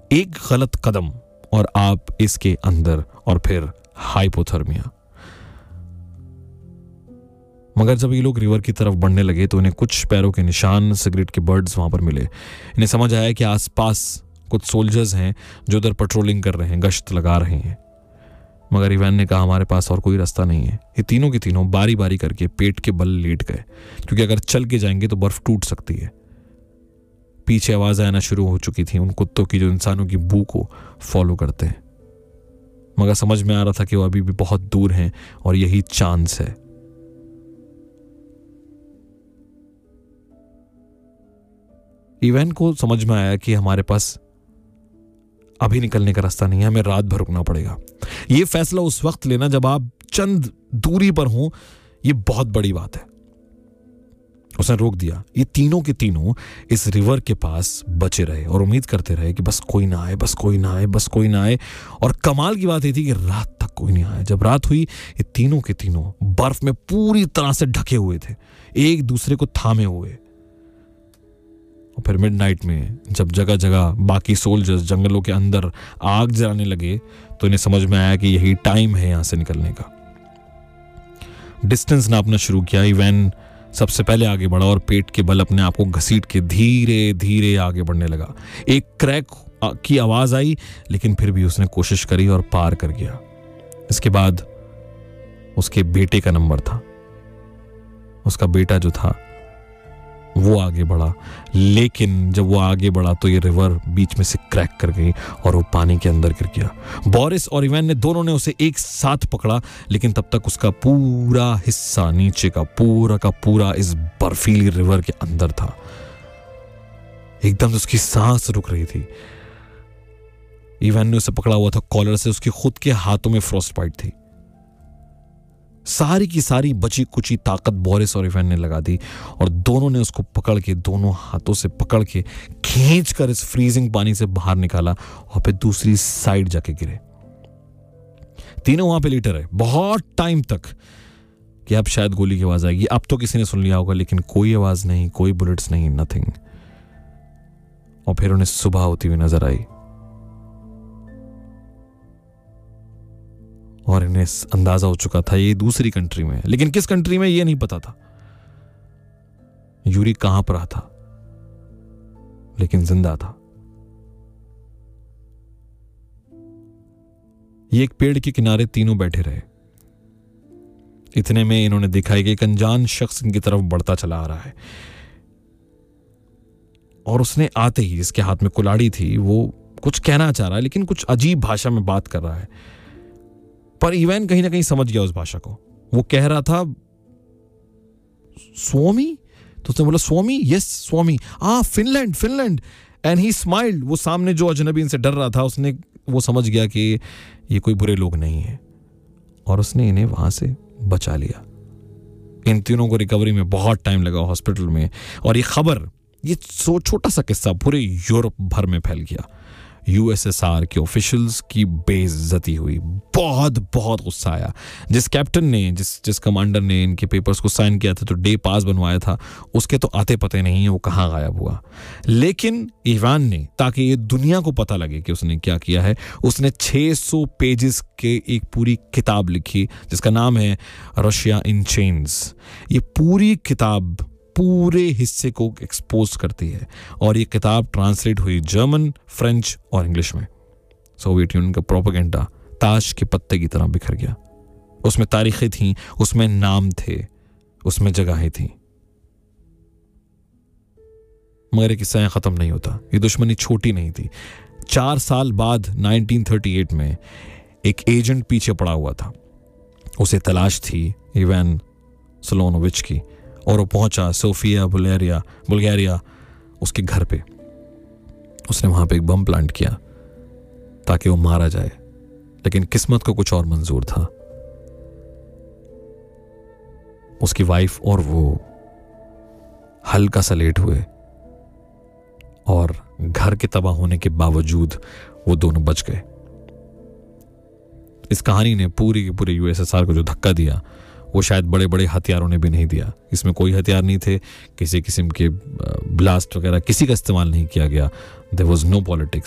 एक गलत कदम और आप इसके अंदर, और फिर हाइपोथर्मिया। मगर जब ये लोग रिवर की तरफ बढ़ने लगे तो इन्हें कुछ पैरों के निशान, सिगरेट के बर्ड्स वहां पर मिले। इन्हें समझ आया कि आसपास कुछ सोल्जर्स हैं जो उधर पेट्रोलिंग कर रहे हैं, गश्त लगा रहे हैं। मगर इवान ने कहा, हमारे पास और कोई रास्ता नहीं है। ये तीनों के तीनों बारी बारी करके पेट के बल लेट गए, क्योंकि अगर चल के जाएंगे तो बर्फ टूट सकती है। पीछे आवाज आना शुरू हो चुकी थी उन कुत्तों की जो इंसानों की बू को फॉलो करते हैं। मगर समझ में आ रहा था कि वो अभी भी बहुत दूर हैं और यही चांस है। इवान को समझ में आया कि हमारे पास अभी निकलने का रास्ता नहीं है, हमें रात भर रुकना पड़ेगा। यह फैसला उस वक्त लेना जब आप चंद दूरी पर हों, यह बहुत बड़ी बात है। उसने रोक दिया। ये तीनों के तीनों इस रिवर के पास बचे रहे और उम्मीद करते रहे कि बस कोई ना आए, बस कोई ना आए, बस कोई ना आए। और कमाल की बात यह थी कि रात तक कोई नहीं आया। जब रात हुई, ये तीनों के तीनों बर्फ में पूरी तरह से ढके हुए थे, एक दूसरे को थामे हुए। और फिर मिडनाइट में जब जगह जगह बाकी सोल्जर्स जंगलों के अंदर आग जलाने लगे तो इन्हें समझ में आया कि यही टाइम है यहां से निकलने का। डिस्टेंस नापना शुरू किया। इवान सबसे पहले आगे बढ़ा और पेट के बल अपने आप को घसीट के धीरे धीरे आगे बढ़ने लगा। एक क्रैक की आवाज आई, लेकिन फिर भी उसने कोशिश करी और पार कर गया। इसके बाद उसके बेटे का नंबर था। उसका बेटा जो था वो आगे बढ़ा, लेकिन जब वो आगे बढ़ा तो ये रिवर बीच में से क्रैक कर गई और वो पानी के अंदर गिर गया। बोरिस और इवान ने दोनों ने उसे एक साथ पकड़ा, लेकिन तब तक उसका पूरा हिस्सा नीचे का पूरा इस बर्फीली रिवर के अंदर था। एकदम उसकी सांस रुक रही थी। इवान ने उसे पकड़ा हुआ था कॉलर से। उसके खुद के हाथों में फ्रॉस्ट बाइट थी। सारी की सारी बची कुची ताकत बोरिस और इवान ने लगा दी और दोनों ने उसको पकड़ के, दोनों हाथों से पकड़ के खींच कर इस फ्रीजिंग पानी से बाहर निकाला और फिर दूसरी साइड जाके गिरे। तीनों वहां पे लेटे रहे बहुत टाइम तक कि अब शायद गोली की आवाज आएगी। अब तो किसी ने सुन लिया होगा, लेकिन कोई आवाज नहीं, कोई बुलेट्स नहीं, नथिंग। और फिर उन्हें सुबह होती हुई नजर आई और इन्हें अंदाजा हो चुका था ये दूसरी कंट्री में है, लेकिन किस कंट्री में ये नहीं पता था। यूरी कहां पर था, लेकिन जिंदा था। ये एक पेड़ के किनारे तीनों बैठे रहे। इतने में इन्होंने दिखाई कि एक अनजान शख्स इनकी तरफ बढ़ता चला आ रहा है और उसने आते ही, जिसके हाथ में कुल्हाड़ी थी, वो कुछ कहना चाह रहा है, लेकिन कुछ अजीब भाषा में बात कर रहा है। पर इवान कहीं ना कहीं समझ गया उस भाषा को। वो कह रहा था स्वामी, तो उसने बोला स्वामी, yes Swami, Finland Finland. And he smiled. वो सामने जो अजनबी इनसे डर रहा था, वो समझ गया कि ये कोई बुरे लोग नहीं है और उसने इन्हें वहां से बचा लिया। इन तीनों को रिकवरी में बहुत टाइम लगा हॉस्पिटल में, और ये खबर, ये छोटा सा किस्सा पूरे यूरोप भर में फैल गया। यूएसएसआर के ऑफिशियल्स की बेइज्जती हुई। बहुत गुस्सा आया। जिस कैप्टन ने, जिस कमांडर ने इनके पेपर्स को साइन किया था, तो डे पास बनवाया था, उसके तो आते पते नहीं है वो कहाँ गायब हुआ। लेकिन इवान ने, ताकि ये दुनिया को पता लगे कि उसने क्या किया है, उसने 600 पेजेस के एक पूरी किताब लिखी जिसका नाम है रशिया इन चेन्स। ये पूरी किताब पूरे हिस्से को एक्सपोज करती है और ये किताब ट्रांसलेट हुई जर्मन, फ्रेंच और इंग्लिश में। सोवियत यूनियन का प्रोपेगेंडा ताश के पत्ते की तरह बिखर गया। उसमें तारीखें थीं, उसमें नाम थे, उसमें जगहें थीं। मगर ये किस्सा खत्म नहीं होता। ये दुश्मनी छोटी नहीं थी। 4 साल बाद 1938 में एक एजेंट पीछे पड़ा हुआ था। उसे तलाश थी इवान सोलोनोविच की, और वो पहुंचा सोफिया बुल्गारिया उसके घर पे। उसने वहां पे एक बम प्लांट किया ताकि वो मारा जाए, लेकिन किस्मत को कुछ और मंजूर था। उसकी वाइफ और वो हल्का सा लेट हुए और घर के तबाह होने के बावजूद वो दोनों बच गए। इस कहानी ने पूरे यूएसएसआर को जो धक्का दिया, वो शायद बड़े बड़े हथियारों ने भी नहीं दिया। इसमें कोई हथियार नहीं थे, किसी किस्म के ब्लास्ट वगैरह किसी का इस्तेमाल नहीं किया गया। There was no politics.